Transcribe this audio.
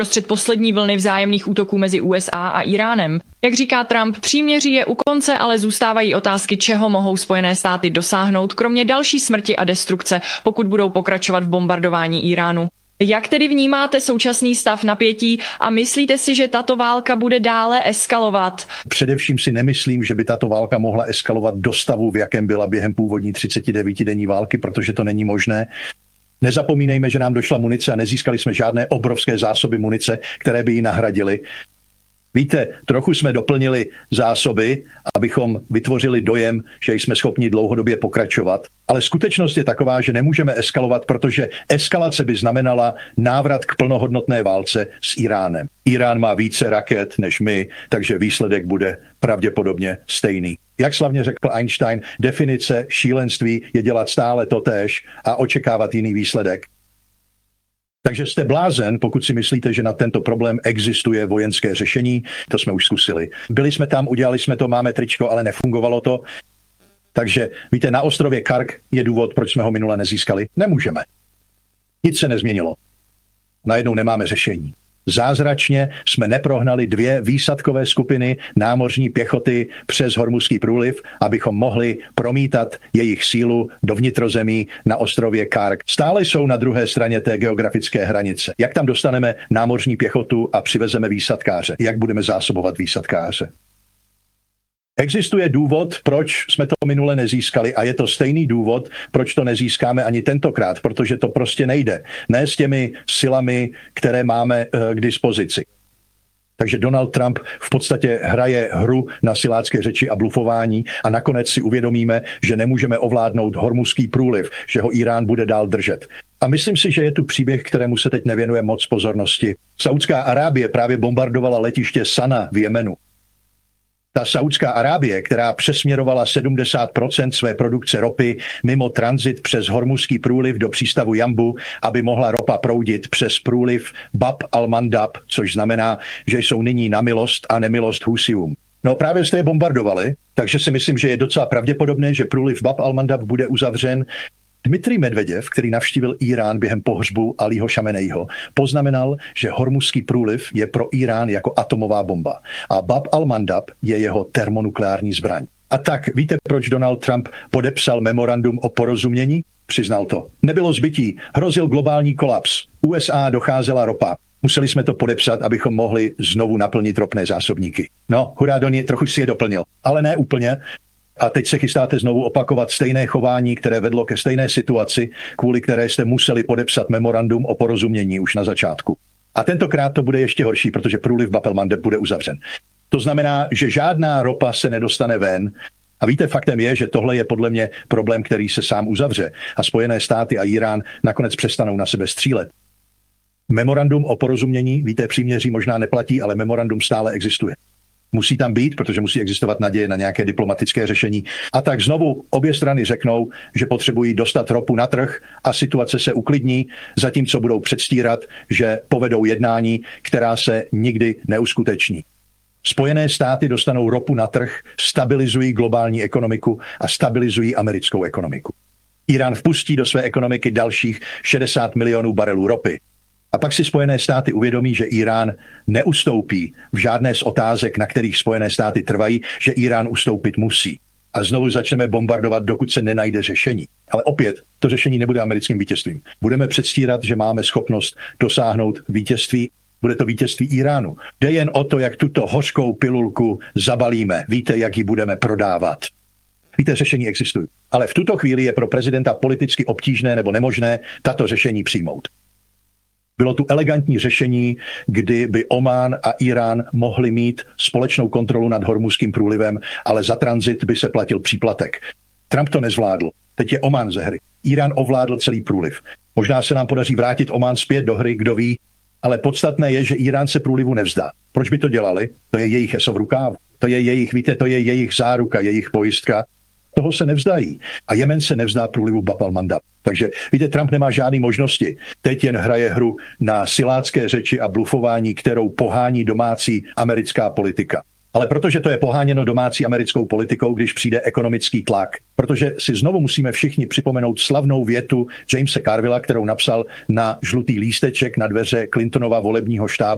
Prostřed poslední vlny vzájemných útoků mezi USA a Iránem. Jak říká Trump, příměří je u konce, ale zůstávají otázky, čeho mohou Spojené státy dosáhnout, kromě další smrti a destrukce, pokud budou pokračovat v bombardování Iránu. Jak tedy vnímáte současný stav napětí a myslíte si, že tato válka bude dále eskalovat? Především si nemyslím, že by tato válka mohla eskalovat do stavu, v jakém byla během původní 39denní války, protože to není možné. Nezapomínejme, že nám došla munice a nezískali jsme žádné obrovské zásoby munice, které by ji nahradily. Víte, trochu jsme doplnili zásoby, abychom vytvořili dojem, že jsme schopni dlouhodobě pokračovat. Ale skutečnost je taková, že nemůžeme eskalovat, protože eskalace by znamenala návrat k plnohodnotné válce s Iránem. Irán má více raket než my, takže výsledek bude pravděpodobně stejný. Jak slavně řekl Einstein, definice šílenství je dělat stále totéž a očekávat jiný výsledek. Takže jste blázen, pokud si myslíte, že na tento problém existuje vojenské řešení. To jsme už zkusili. Byli jsme tam, udělali jsme to, máme tričko, ale nefungovalo to. Takže víte, na ostrově Kark je důvod, proč jsme ho minule nezískali. Nemůžeme. Nic se nezměnilo. Najednou nemáme řešení. Zázračně jsme neprohnali 2 výsadkové skupiny námořní pěchoty přes Hormuzský průliv, abychom mohli promítat jejich sílu do vnitrozemí na ostrově Kark. Stále jsou na druhé straně té geografické hranice. Jak tam dostaneme námořní pěchotu a přivezeme výsadkáře? Jak budeme zásobovat výsadkáře? Existuje důvod, proč jsme to minule nezískali a je to stejný důvod, proč to nezískáme ani tentokrát, protože to prostě nejde. Ne s těmi silami, které máme k dispozici. Takže Donald Trump v podstatě hraje hru na silácké řeči a blufování a nakonec si uvědomíme, že nemůžeme ovládnout Hormuzský průliv, že ho Irán bude dál držet. A myslím si, že je tu příběh, kterému se teď nevěnuje moc pozornosti. Saudská Arábie právě bombardovala letiště Sana v Jemenu. Ta Saudská Arábie, která přesměrovala 70% své produkce ropy mimo tranzit přes Hormuzský průliv do přístavu Jambu, aby mohla ropa proudit přes průliv Bab al-Mandab, což znamená, že jsou nyní na milost a nemilost Husijům. No právě jste je bombardovali, takže si myslím, že je docela pravděpodobné, že průliv Bab al-Mandab bude uzavřen. Dmitrij Medveděv, který navštívil Irán během pohřbu Alího Šamenejho, poznamenal, že Hormuzský průliv je pro Irán jako atomová bomba a Bab al-Mandab je jeho termonukleární zbraň. A tak víte, proč Donald Trump podepsal memorandum o porozumění? Přiznal to. Nebylo zbytí, hrozil globální kolaps. USA docházela ropa. Museli jsme to podepsat, abychom mohli znovu naplnit ropné zásobníky. No, hurá Doni, trochu si je doplnil, ale ne úplně. A teď se chystáte znovu opakovat stejné chování, které vedlo ke stejné situaci, kvůli které jste museli podepsat memorandum o porozumění už na začátku. A tentokrát to bude ještě horší, protože průliv Bab al-Mandab bude uzavřen. To znamená, že žádná ropa se nedostane ven. A víte, faktem je, že tohle je podle mě problém, který se sám uzavře. A Spojené státy a Irán nakonec přestanou na sebe střílet. Memorandum o porozumění, víte, příměří možná neplatí, ale memorandum stále existuje. Musí tam být, protože musí existovat naděje na nějaké diplomatické řešení. A tak znovu obě strany řeknou, že potřebují dostat ropu na trh a situace se uklidní, zatímco budou předstírat, že povedou jednání, která se nikdy neuskuteční. Spojené státy dostanou ropu na trh, stabilizují globální ekonomiku a stabilizují americkou ekonomiku. Irán vpustí do své ekonomiky dalších 60 milionů barelů ropy. A pak si Spojené státy uvědomí, že Irán neustoupí v žádné z otázek, na kterých Spojené státy trvají, že Irán ustoupit musí. A znovu začneme bombardovat, dokud se nenajde řešení. Ale opět, to řešení nebude americkým vítězstvím. Budeme předstírat, že máme schopnost dosáhnout vítězství. Bude to vítězství Iránu. Jde jen o to, jak tuto hořkou pilulku zabalíme. Víte, jak ji budeme prodávat. Víte, řešení existují. Ale v tuto chvíli je pro prezidenta politicky obtížné nebo nemožné tato řešení přijmout. Bylo tu elegantní řešení, kdy by Omán a Irán mohli mít společnou kontrolu nad Hormuzským průlivem, ale za tranzit by se platil příplatek. Trump to nezvládl. Teď je Omán ze hry. Irán ovládl celý průliv. Možná se nám podaří vrátit Omán zpět do hry, kdo ví, ale podstatné je, že Irán se průlivu nevzdá. Proč by to dělali? To je jejich eso v rukávu. To je jejich, víte, to je jejich záruka, jejich pojistka. Toho se nevzdají. A Jemen se nevzdá průlivu Bab al-Mandab. Takže víte, Trump nemá žádné možnosti. Teď jen hraje hru na silácké řeči a blufování, kterou pohání domácí americká politika. Ale protože to je poháněno domácí americkou politikou, když přijde ekonomický tlak, protože si znovu musíme všichni připomenout slavnou větu Jamese Carvilla, kterou napsal na žlutý lísteček na dveře Clintonova volebního štábu.